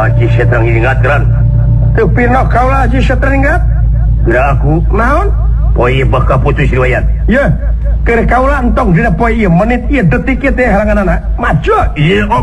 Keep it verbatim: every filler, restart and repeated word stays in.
Haji Setrang ingatkan tapi no kau lah Haji Setrang ingat gerak aku naon poe bakal putus riwayat ya kira kau lah entong dina poe menit iya detik iya teh halangan anak maju iya